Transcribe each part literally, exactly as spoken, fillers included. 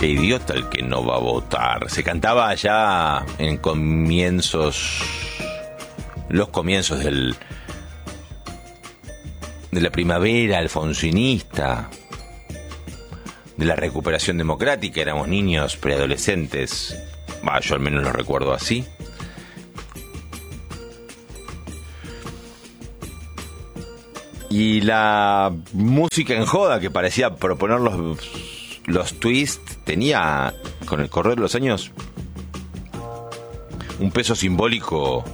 Qué idiota el que no va a votar. Se cantaba allá en comienzos, los comienzos del de la primavera alfonsinista, de la recuperación democrática. Éramos niños, preadolescentes. Bah, yo al menos lo recuerdo así. Y la música en joda que parecía proponer los, los twists tenía, con el correr de los años, un peso simbólico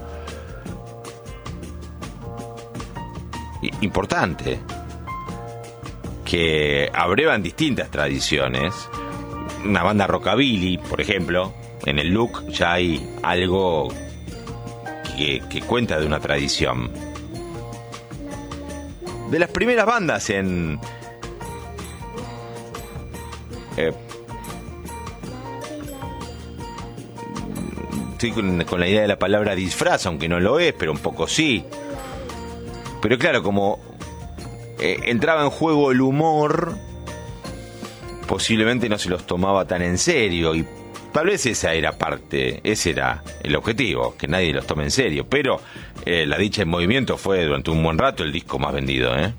importante, que abrevan distintas tradiciones. Una banda rockabilly, por ejemplo, en el look ya hay algo que, que cuenta de una tradición. De las primeras bandas en eh, estoy con, con la idea de la palabra disfraz, aunque no lo es, pero un poco sí. Pero claro, como eh, entraba en juego el humor, posiblemente no se los tomaba tan en serio, y tal vez esa era parte, ese era el objetivo, que nadie los tome en serio. Pero eh, La Dicha en Movimiento fue durante un buen rato el disco más vendido, ¿eh?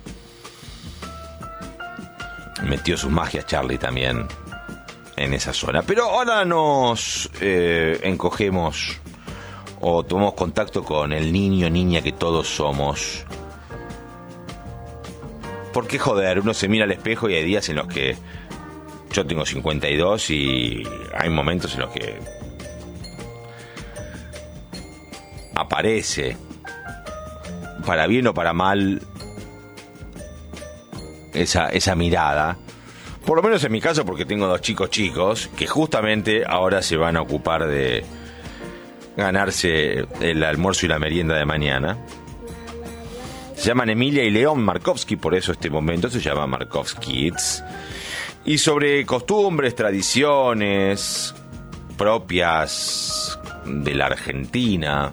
Metió sus magias Charlie también en esa zona. Pero ahora nos eh, encogemos o tomamos contacto con el niño, niña que todos somos. Porque joder, uno se mira al espejo y hay días en los que yo tengo cincuenta y dos y hay momentos en los que aparece, para bien o para mal, esa, esa mirada. Por lo menos en mi caso, porque tengo dos chicos chicos que justamente ahora se van a ocupar de ganarse el almuerzo y la merienda de mañana. Se llaman Emilia y León Markovsky, por eso este momento se llama Markovsky Kids. Y sobre costumbres, tradiciones propias de la Argentina,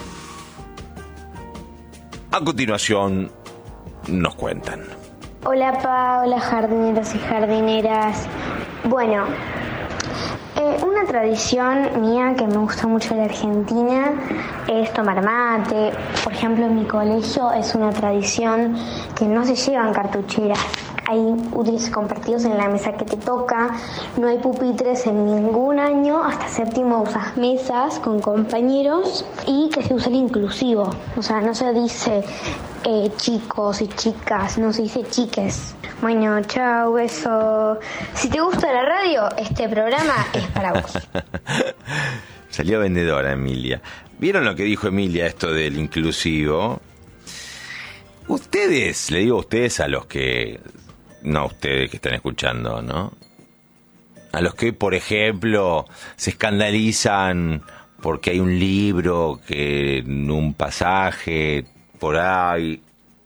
a continuación nos cuentan. Hola Pa, hola jardineros y jardineras. Bueno, eh, una tradición mía que me gusta mucho de la Argentina es tomar mate. Por ejemplo, en mi colegio es una tradición que no se llevan cartucheras. Hay útiles compartidos en la mesa que te toca, no hay pupitres en ningún año, hasta séptimo usas mesas con compañeros y que se usa el inclusivo. O sea, no se dice eh, chicos y chicas, no se dice chiques. Bueno, chao, beso. Si te gusta la radio, este programa es para vos. Salió vendedora Emilia. ¿Vieron lo que dijo Emilia, esto del inclusivo? Ustedes, le digo a ustedes, a los que... No a ustedes que están escuchando, ¿no? A los que, por ejemplo, se escandalizan porque hay un libro que en un pasaje por ahí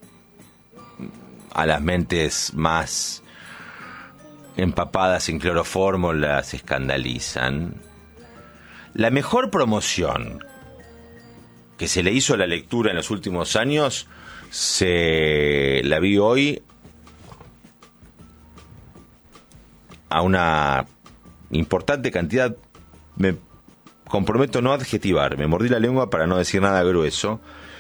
a las mentes más empapadas en cloroformo las escandalizan. La mejor promoción que se le hizo a la lectura en los últimos años se la vi hoy a una importante cantidad. Me comprometo no a adjetivar, me mordí la lengua para no decir nada grueso,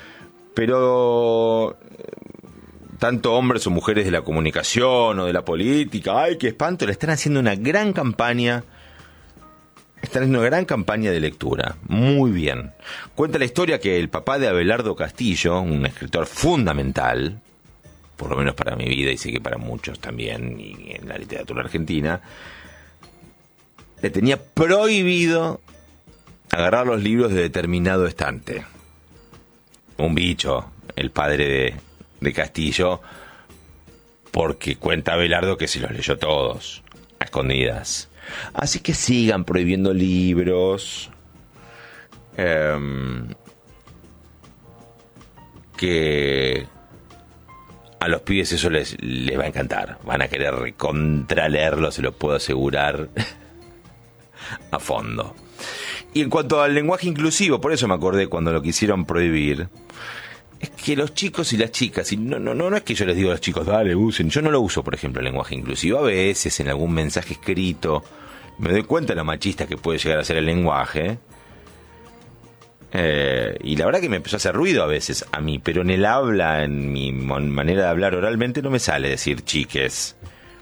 pero tanto hombres o mujeres de la comunicación o de la política, ¡ay, qué espanto!, le están haciendo una gran campaña, están haciendo una gran campaña de lectura. Muy bien. Cuenta la historia que el papá de Abelardo Castillo, un escritor fundamental, por lo menos para mi vida y sé que para muchos también, y en la literatura argentina, le tenía prohibido agarrar los libros de determinado estante. Un bicho, el padre de, de Castillo, porque cuenta Abelardo que se los leyó todos, a escondidas. Así que sigan prohibiendo libros, eh, que... a los pibes eso les, les va a encantar. Van a querer recontraleerlo, se lo puedo asegurar, a fondo. Y en cuanto al lenguaje inclusivo, por eso me acordé cuando lo quisieron prohibir, es que los chicos y las chicas, y no, no, no, no es que yo les digo a los chicos, dale, usen, yo no lo uso, por ejemplo, el lenguaje inclusivo. A veces en algún mensaje escrito me doy cuenta de lo machista que puede llegar a ser el lenguaje. Eh, y la verdad que me empezó a hacer ruido a veces a mí, pero en el habla, en mi manera de hablar oralmente, no me sale decir chiques.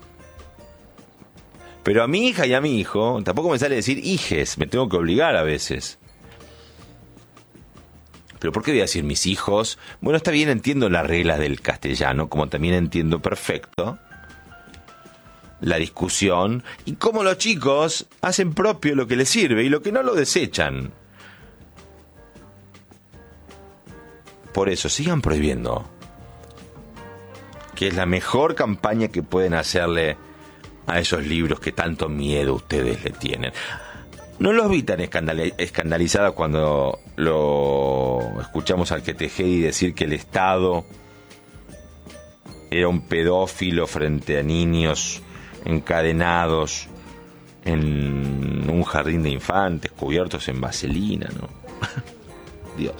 Pero a mi hija y a mi hijo tampoco me sale decir hijes, me tengo que obligar a veces. ¿Pero por qué voy a decir mis hijos? Bueno, está bien, entiendo las reglas del castellano, como también entiendo perfecto la discusión y cómo los chicos hacen propio lo que les sirve y lo que no lo desechan. Por eso, sigan prohibiendo, que es la mejor campaña que pueden hacerle a esos libros que tanto miedo ustedes le tienen. No los vi tan escandal- escandalizados cuando lo escuchamos al Quetejedi decir que el Estado era un pedófilo frente a niños encadenados en un jardín de infantes cubiertos en vaselina, ¿no? Dios.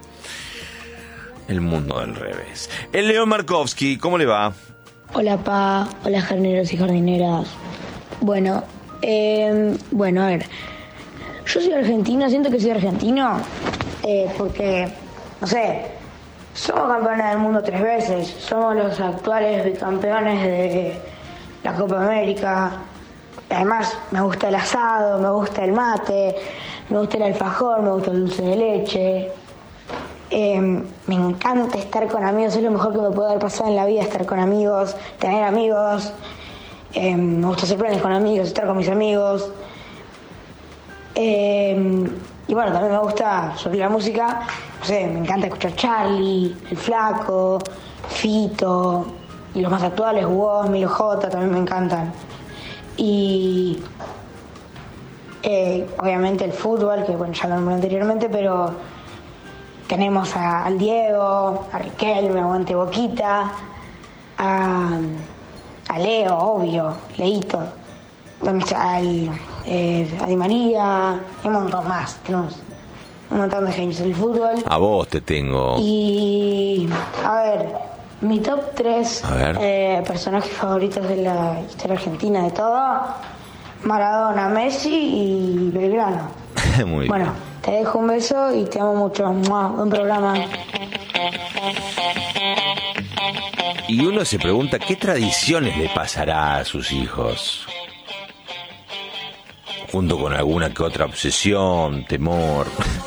El mundo del revés. El León Markovsky, ¿cómo le va? Hola, pa. Hola, jardineros y jardineras. Bueno, eh, bueno, a ver. Yo soy argentino, siento que soy argentino eh, porque, no sé, somos campeones del mundo tres veces, somos los actuales bicampeones de la Copa América. Además, me gusta el asado, me gusta el mate, me gusta el alfajor, me gusta el dulce de leche. Eh, me encanta estar con amigos, es lo mejor que me puede haber pasado en la vida, estar con amigos, tener amigos. Eh, me gusta hacer planes con amigos, estar con mis amigos. Eh, y bueno, también me gusta sobre la música, no sé, me encanta escuchar Charlie, El Flaco, Fito, y los más actuales, Woz, Milo J, también me encantan. Y eh, obviamente el fútbol, que bueno, ya lo nombré anteriormente, pero tenemos a, al Diego, a Riquelme, aguante Boquita, a, a Leo, obvio, Leito, al, eh, a Di María, y un montón más, tenemos un montón de genios del fútbol. A vos te tengo. Y a ver, mi top tres eh, personajes favoritos de la historia argentina de todo: Maradona, Messi y Belgrano. Muy bien. Bueno, te dejo un beso y te amo mucho. ¡Mua! Buen programa. Y uno se pregunta qué tradiciones le pasará a sus hijos, junto con alguna que otra obsesión, temor.